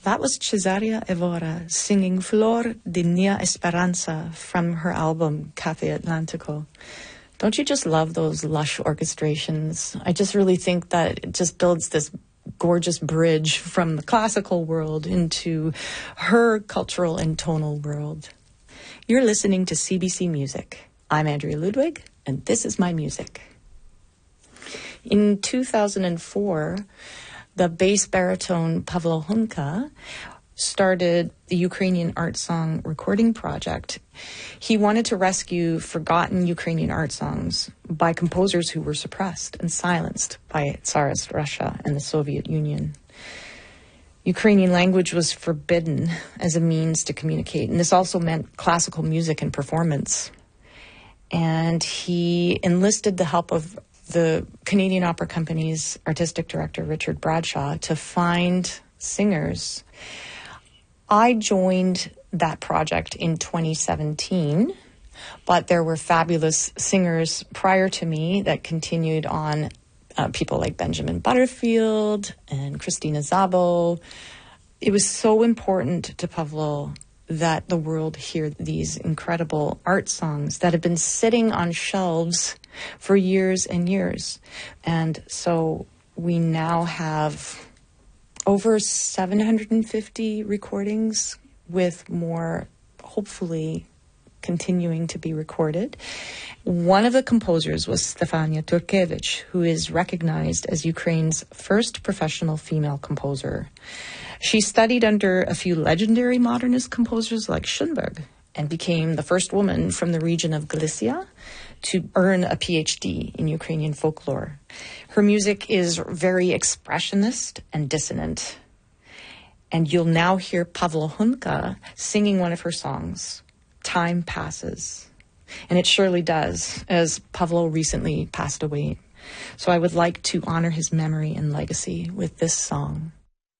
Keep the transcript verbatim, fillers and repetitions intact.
That was Cesaria Evora singing Flor de Nia Esperanza from her album Café Atlántico. Don't you just love those lush orchestrations? I just really think that it just builds this gorgeous bridge from the classical world into her cultural and tonal world. You're listening to C B C Music. I'm Andrea Ludwig, and this is my music. In two thousand four, the bass baritone Pavlo Hunka started the Ukrainian art song recording project. He wanted to rescue forgotten Ukrainian art songs by composers who were suppressed and silenced by Tsarist Russia and the Soviet Union. Ukrainian language was forbidden as a means to communicate, and this also meant classical music and performance. And he enlisted the help of the Canadian Opera Company's artistic director, Richard Bradshaw, to find singers. I joined that project in twenty seventeen, but there were fabulous singers prior to me that continued on, uh, people like Benjamin Butterfield and Christina Szabo. It was so important to Pavlo that the world hear these incredible art songs that have been sitting on shelves for years and years. And so we now have over seven hundred fifty recordings, with more hopefully continuing to be recorded. One of the composers was Stefania Turkevich, who is recognized as Ukraine's first professional female composer. She studied under a few legendary modernist composers like Schoenberg and became the first woman from the region of Galicia to earn a P H D in Ukrainian folklore. Her music is very expressionist and dissonant. And you'll now hear Pavlo Hunka singing one of her songs, Time Passes. And it surely does, as Pavlo recently passed away. So I would like to honor his memory and legacy with this song.